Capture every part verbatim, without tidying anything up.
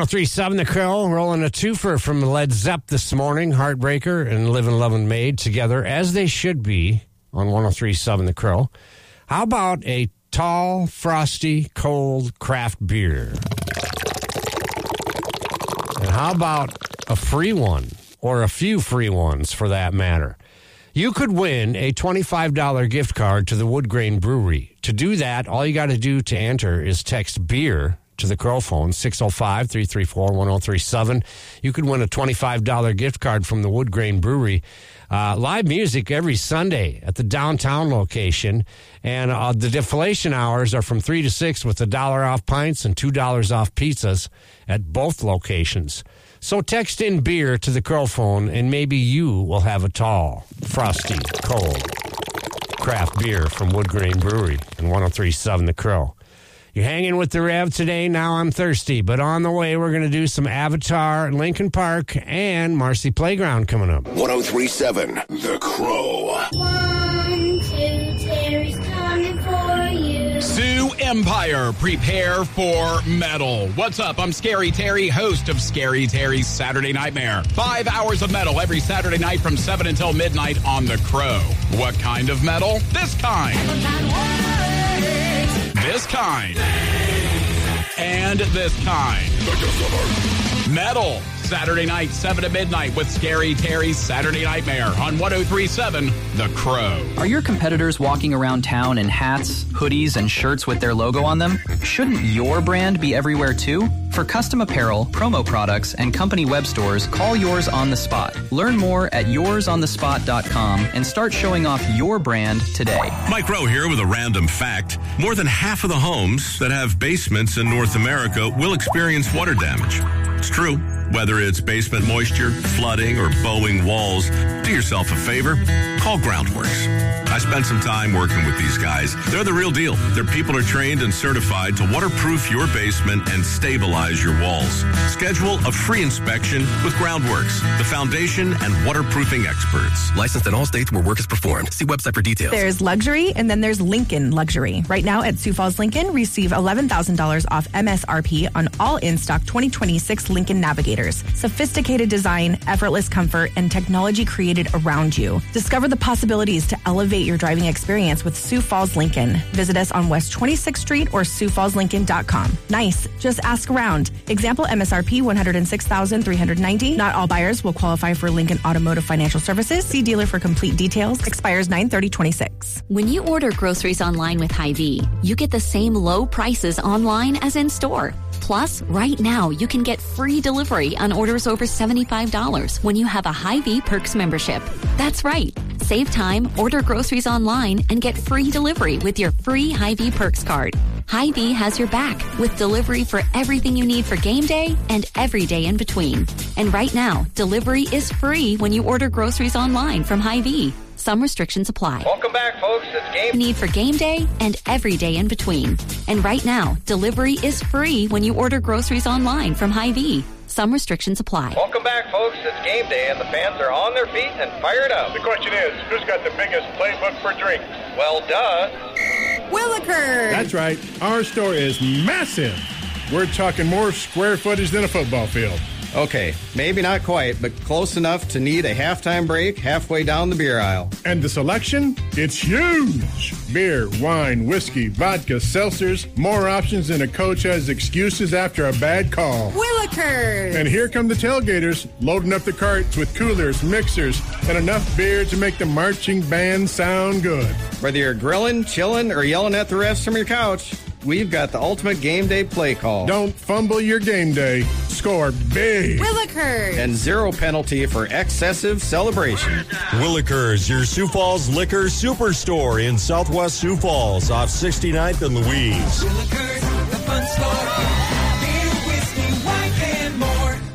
oh three point seven The Crow, rolling a twofer from Led Zepp this morning. Heartbreaker and Livin' Lovin' Made together, as they should be, on one oh three point seven The Crow. How about a tall, frosty, cold craft beer? And how about a free one, or a few free ones for that matter? You could win a twenty-five dollars gift card to the Wood Grain Brewery. To do that, all you got to do to enter is text beer to the Crow phone, six oh five, three three four, one oh three seven. You could win a twenty-five dollars gift card from the Wood Grain Brewery. Uh, live music every Sunday at the downtown location. And uh, the deflation hours are from three to six with a dollar off pints and two dollars off pizzas at both locations. So text in beer to the Crow phone, and maybe you will have a tall, frosty, cold craft beer from Wood Grain Brewery and one oh three point seven The Crow. You're hanging with the Rev today. Now I'm thirsty. But on the way, we're going to do some Avatar, Lincoln Park, and Marcy Playground coming up. one oh three point seven The Crow. One, two, Terry's coming for you. Sioux Empire, prepare for metal. What's up? I'm Scary Terry, host of Scary Terry's Saturday Nightmare. Five hours of metal every Saturday night from seven until midnight on The Crow. What kind of metal? This kind. This kind. And this kind. Metal. Saturday night, seven to midnight with Scary Terry's Saturday Nightmare on one oh three point seven The Crow. Are your competitors walking around town in hats, hoodies, and shirts with their logo on them? Shouldn't your brand be everywhere too? For custom apparel, promo products, and company web stores, call Yours on the Spot. Learn more at yours on the spot dot com and start showing off your brand today. Mike Rowe here with a random fact. More than half of the homes that have basements in North America will experience water damage. It's true. Whether it's basement moisture, flooding, or bowing walls, do yourself a favor. Call Groundworks. I spent some time working with these guys. They're the real deal. Their people are trained and certified to waterproof your basement and stabilize your walls. Schedule a free inspection with Groundworks, the foundation and waterproofing experts. Licensed in all states where work is performed. See website for details. There's luxury, and then there's Lincoln Luxury. Right now at Sioux Falls Lincoln, receive eleven thousand dollars off M S R P on all in-stock twenty twenty-six Lincoln Navigators. Sophisticated design, effortless comfort, and technology created around you. Discover the possibilities to elevate your driving experience with Sioux Falls Lincoln. Visit us on West twenty-sixth Street or sioux falls lincoln dot com. Nice. Just ask around. Example M S R P one hundred six thousand three hundred ninety dollars. Not all buyers will qualify for Lincoln Automotive Financial Services. See dealer for complete details. Expires nine thirty twenty-six. When you order groceries online with Hy-Vee, you get the same low prices online as in store. Plus, right now, you can get free delivery on orders over seventy-five dollars when you have a Hy-Vee Perks membership. That's right. Save time, order groceries online, and get free delivery with your free Hy-Vee Perks card. Hy-Vee has your back with delivery for everything you need for game day and every day in between. And right now, delivery is free when you order groceries online from Hy-Vee. Some restrictions apply. Welcome back, folks. It's game need for game day and every day in between. And right now, delivery is free when you order groceries online from Hy-Vee. Some restrictions apply. Welcome back, folks. It's game day, and the fans are on their feet and fired up. The question is, who's got the biggest playbook for drinks? Well, duh. Willikers. That's right. Our store is massive. We're talking more square footage than a football field. Okay, maybe not quite, but close enough to need a halftime break halfway down the beer aisle. And the selection? It's huge! Beer, wine, whiskey, vodka, seltzers, more options than a coach has excuses after a bad call. Willikers! And here come the tailgaters, loading up the carts with coolers, mixers, and enough beer to make the marching band sound good. Whether you're grilling, chilling, or yelling at the refs from your couch, we've got the ultimate game day play call. Don't fumble your game day. Score big. Willikers. And zero penalty for excessive celebration. Willikers, your Sioux Falls Liquor Superstore in Southwest Sioux Falls off sixty-ninth and Louise. Willikers, the fun store. Beer, whiskey, wine, and more.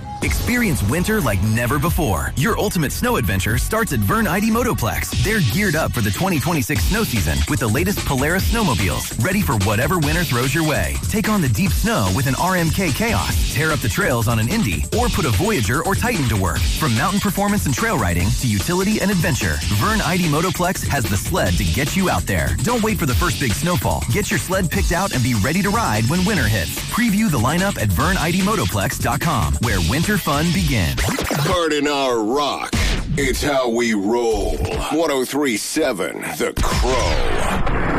Experience winter like never before. Your ultimate snow adventure starts at Vern I D Motoplex. They're geared up for the twenty twenty-six snow season with the latest Polaris snowmobiles, ready for whatever winter throws your way. Take on the deep snow with an R M K Chaos, tear up the trails on an Indy, or put a Voyager or Titan to work. From mountain performance and trail riding to utility and adventure, Vern I D Motoplex has the sled to get you out there. Don't wait for the first big snowfall. Get your sled picked out and be ready to ride when winter hits. Preview the lineup at Vern I D Motoplex dot com, where winter fun begins. Cardinal Rock. It's how we roll. one oh three point seven The Crow.